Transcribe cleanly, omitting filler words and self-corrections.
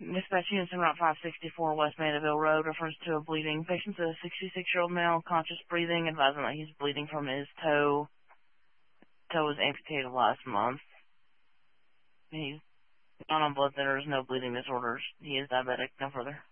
Dispatch unit Route 564 West Mandeville Road refers to a bleeding patient, a 66-year-old male, conscious breathing, advising that he's bleeding from his toe. Toe was amputated last month. He's not on blood thinners, no bleeding disorders. He is diabetic, no further.